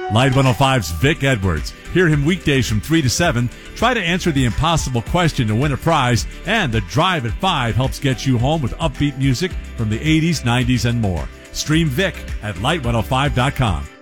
Light 105's Vic Edwards. Hear him weekdays from 3 to 7. Try to answer the impossible question to win a prize. And The Drive at 5 helps get you home with upbeat music from the 80s, 90s, and more. Stream Vic at light105.com.